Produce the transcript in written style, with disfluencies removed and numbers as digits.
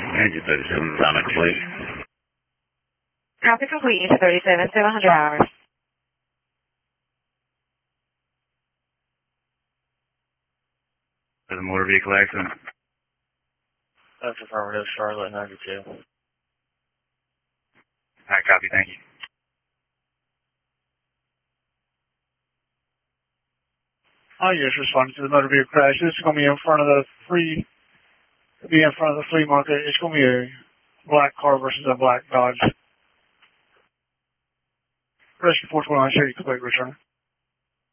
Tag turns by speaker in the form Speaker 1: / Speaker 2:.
Speaker 1: Engine 37, sound complete.
Speaker 2: Copy complete, 37, 700 hours.
Speaker 1: For the motor vehicle accident.
Speaker 3: That's affirmative, Charlotte 92.
Speaker 1: Alright, copy, thank you.
Speaker 4: Oh, yes, responding to the motor vehicle crash. This is going to be in front of the flea market. It's going to be a black car versus a black Dodge. Rescue 429, show you complete return.